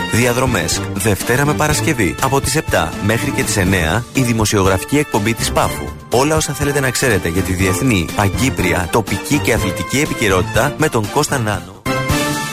Διαδρομές, Δευτέρα με Παρασκευή. Από τις 7 μέχρι και τις 9 η δημοσιογραφική εκπομπή της Πάφου. Όλα όσα θέλετε να ξέρετε για τη διεθνή, παγκύπρια, τοπική και αθλητική επικαιρότητα με τον Κώστα Νάνο.